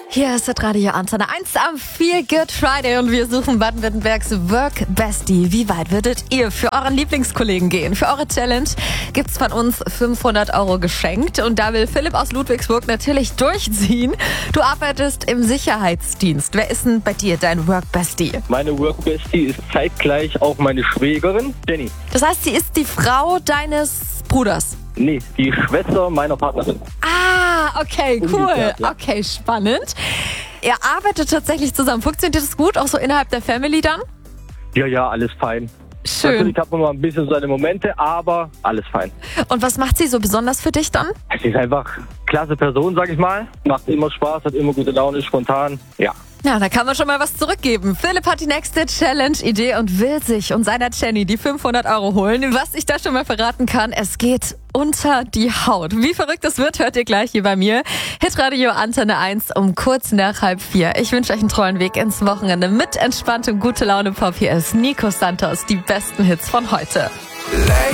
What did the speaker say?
Hier ist das Radio Antenne 1 am Feel Good Friday und wir suchen Baden-Württembergs Work Bestie. Wie weit würdet ihr für euren Lieblingskollegen gehen? Für eure Challenge gibt's von uns 500 € geschenkt und da will Philipp aus Ludwigsburg natürlich durchziehen. Du arbeitest im Sicherheitsdienst. Wer ist denn bei dir dein Work Bestie? Meine Work Bestie ist zeitgleich auch meine Schwägerin, Jenny. Das heißt, sie ist die Frau deines Bruders? Nee, die Schwester meiner Partnerin. Ah, okay, cool. Umgekehrt, ja. Okay, spannend. Ihr arbeitet tatsächlich zusammen. Funktioniert das gut, auch so innerhalb der Family dann? Ja, alles fein. Schön. Natürlich hat man mal ein bisschen seine Momente, aber alles fein. Und was macht sie so besonders für dich dann? Sie ist einfach klasse Person, sag ich mal. Macht immer Spaß, hat immer gute Laune, spontan. Ja. Ja, da kann man schon mal was zurückgeben. Philipp hat die nächste Challenge-Idee und will sich und seiner Jenny die 500 € holen. Was ich da schon mal verraten kann, es geht unter die Haut. Wie verrückt das wird, hört ihr gleich hier bei mir. Hitradio Antenne 1 um kurz nach 3:30. Ich wünsche euch einen tollen Weg ins Wochenende mit entspanntem gute Laune Pop. Hier ist Nico Santos, die besten Hits von heute.